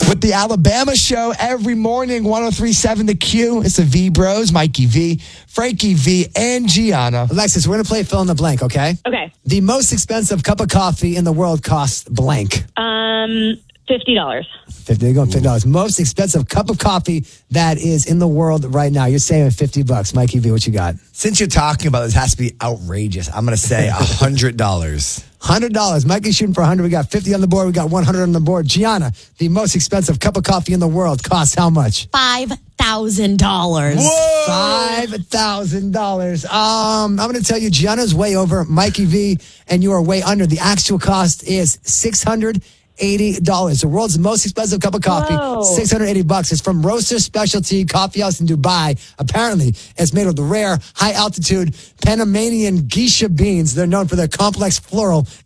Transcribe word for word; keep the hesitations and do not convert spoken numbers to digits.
With the Alabama show every morning, one oh three point seven The Q. It's the V Bros, Mikey V, Frankie V, and Gianna. Alexis, we're going to play fill in the blank, okay? Okay. The most expensive cup of coffee in the world costs blank. Um, fifty dollars. fifty, you're going fifty dollars. Most expensive cup of coffee that is in the world right now. You're saving fifty bucks. Mikey V, what you got? Since you're talking about this, has to be outrageous. I'm going to say one hundred dollars. one hundred dollars. Mikey's shooting for one hundred. We got fifty on the board. We got one hundred on the board. Gianna, the most expensive cup of coffee in the world costs how much? five thousand dollars. five thousand dollars. Um, I'm going to tell you, Gianna's way over. Mikey V, and you are way under. The actual cost is six hundred eighty dollars. The world's most expensive cup of coffee, Whoa. six hundred eighty bucks. It's from Roaster Specialty Coffee House in Dubai. Apparently, it's made with the rare, high-altitude Panamanian geisha beans. They're known for their complex floral